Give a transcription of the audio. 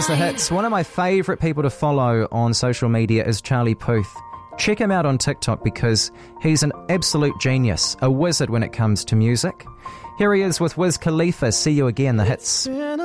is The Hits. One of my favourite people to follow on social media is Charlie Puth. Check him out on TikTok because he's an absolute genius, a wizard when it comes to music. Here he is with Wiz Khalifa. See you again, The Hits.